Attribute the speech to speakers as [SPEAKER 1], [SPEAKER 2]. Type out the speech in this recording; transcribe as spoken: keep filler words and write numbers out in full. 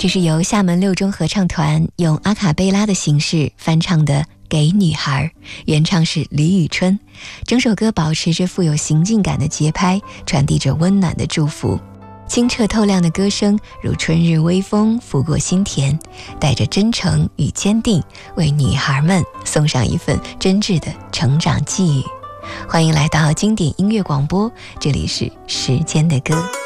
[SPEAKER 1] 这是由厦门六中合唱团用阿卡贝拉的形式翻唱的《给女孩》，原唱是李宇春。整首歌保持着富有行进感的节拍，传递着温暖的祝福。清澈透亮的歌声如春日微风拂过心田，带着真诚与坚定，为女孩们送上一份真挚的成长寄语。欢迎来到经典音乐广播，这里是时间的歌。